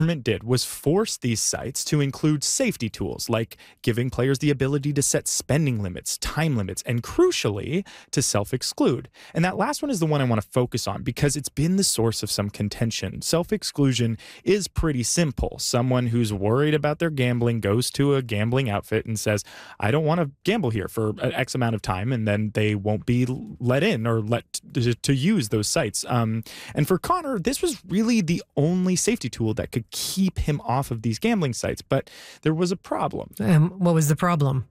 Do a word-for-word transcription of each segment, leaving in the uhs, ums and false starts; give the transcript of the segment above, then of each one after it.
government did was force these sites to include safety tools like giving players the ability to set spending limits, time limits, and crucially, to self-exclude. And that last one is the one I want to focus on because it's been the source of some contention. Self-exclusion is pretty simple. Someone who's worried about their gambling goes to a gambling outfit and says, I don't want to gamble here for an X amount of time, and then they won't be let in or let to, to use those sites. Um, and for Connor, this was really the only safety tool that could keep him off of these gambling sites. But there was a problem. Um, what was the problem?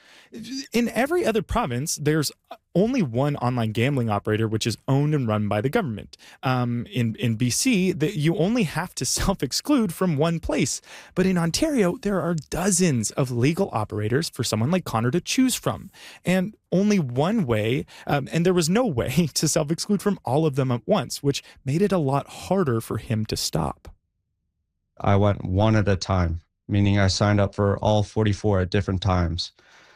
In every other province, there's only one online gambling operator, which is owned and run by the government. Um, in, in B C, the, you only have to self-exclude from one place. But in Ontario, there are dozens of legal operators for someone like Connor to choose from. And only one way, um, and there was no way to self-exclude from all of them at once, which made it a lot harder for him to stop. I went one at a time, meaning I signed up for all forty-four at different times.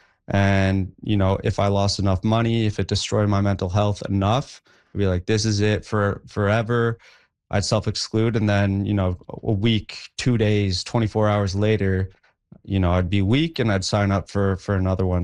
And, you know, if I lost enough money, if it destroyed my mental health enough, I'd be like, this is it for forever. I'd self-exclude. And then, you know, a week, two days, twenty-four hours later, you know, I'd be weak and I'd sign up for, for another one.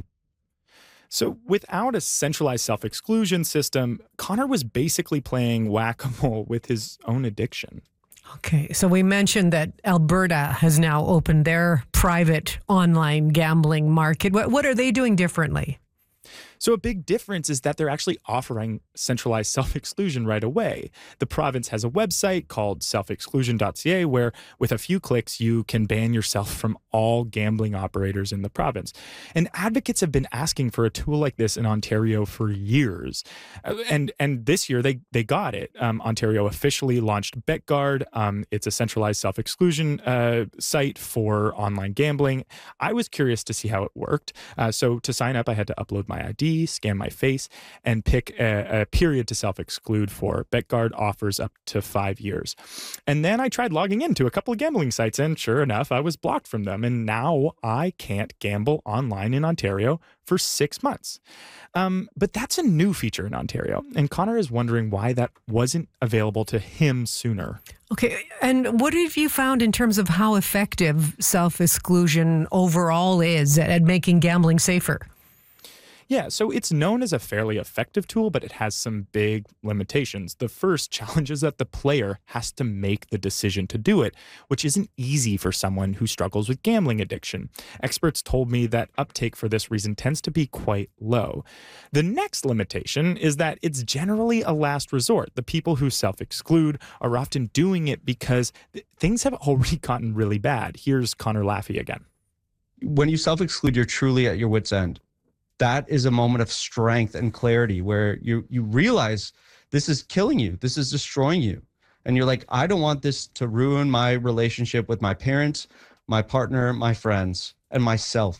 So without a centralized self-exclusion system, Connor was basically playing whack-a-mole with his own addiction. Okay, so we mentioned that Alberta has now opened their private online gambling market. What, what are they doing differently? So a big difference is that they're actually offering centralized self-exclusion right away. The province has a website called self exclusion dot c a where with a few clicks, you can ban yourself from all gambling operators in the province. And advocates have been asking for a tool like this in Ontario for years. And and this year, they, they got it. Um, Ontario officially launched BetGuard. Um, it's a centralized self-exclusion uh, site for online gambling. I was curious to see how it worked. Uh, so to sign up, I had to upload my I D, scan my face, and pick a, a period to self-exclude for. BetGuard offers up to five years. And then I tried logging into a couple of gambling sites, and sure enough, I was blocked from them. And now I can't gamble online in Ontario for six months. Um, but that's a new feature in Ontario. And Connor is wondering why that wasn't available to him sooner. Okay, and what have you found in terms of how effective self-exclusion overall is at making gambling safer? Yeah, so it's known as a fairly effective tool, but it has some big limitations. The first challenge is that the player has to make the decision to do it, which isn't easy for someone who struggles with gambling addiction. Experts told me that uptake for this reason tends to be quite low. The next limitation is that it's generally a last resort. The people who self-exclude are often doing it because th- things have already gotten really bad. Here's Connor Laffey again. When you self-exclude, you're truly at your wit's end. That is a moment of strength and clarity where you you realize this is killing you. This is destroying you. And you're like, I don't want this to ruin my relationship with my parents, my partner, my friends, and myself.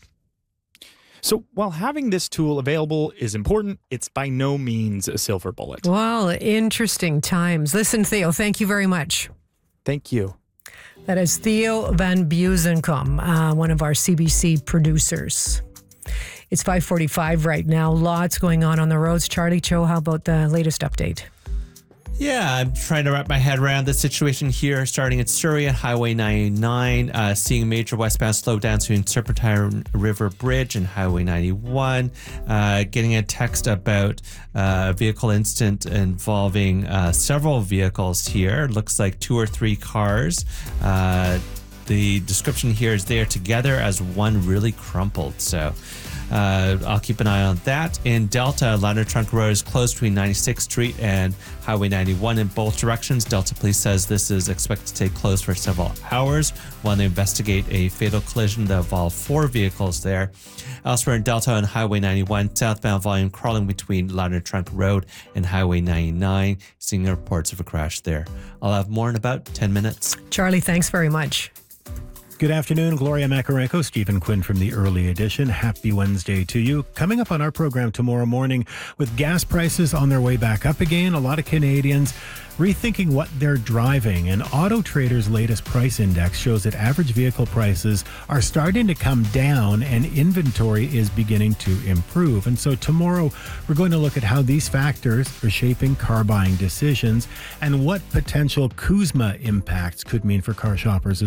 So while having this tool available is important, it's by no means a silver bullet. Well, interesting times. Listen, Theo, thank you very much. Thank you. That is Theo Van Buzenkom, uh, one of our C B C producers. It's five forty-five right now. Lots going on on the roads. Charlie Cho, how about the latest update? Yeah, I'm trying to wrap my head around the situation here, starting at Surrey at Highway ninety-nine, uh, seeing major westbound slowdowns between Serpentine River Bridge and Highway ninety-one, uh, getting a text about uh, a vehicle incident involving uh, several vehicles here. Looks like two or three cars. Uh, the description here is they are together as one really crumpled. So Uh, I'll keep an eye on that. In Delta, Ladner Trunk Road is closed between ninety-sixth Street and Highway ninety-one in both directions. Delta Police says this is expected to stay closed for several hours while they investigate a fatal collision that involved four vehicles there. Elsewhere in Delta on Highway ninety-one, southbound volume crawling between Ladner Trunk Road and Highway ninety-nine. Seeing reports of a crash there. I'll have more in about ten minutes. Charlie, thanks very much. Good afternoon, Gloria Makarenko, Stephen Quinn from the Early Edition. Happy Wednesday to you. Coming up on our program tomorrow morning, with gas prices on their way back up again, a lot of Canadians rethinking what they're driving. And Auto Trader's latest price index shows that average vehicle prices are starting to come down and inventory is beginning to improve. And so tomorrow, we're going to look at how these factors are shaping car buying decisions and what potential CUSMA impacts could mean for car shoppers